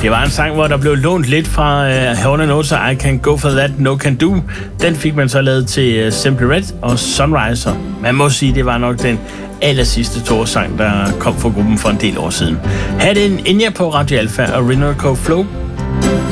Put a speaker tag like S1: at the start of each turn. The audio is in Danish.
S1: Det var en sang, hvor der blev lånt lidt fra Hall & Oates og I Can Go For That, No Can Do. Den fik man så lavet til Simply Red og Sunrise. Man må sige, det var nok den aller sidste torsang, der kom fra gruppen for en del år siden. Her er det en Enya på Radio Alpha og Orinoco Flow.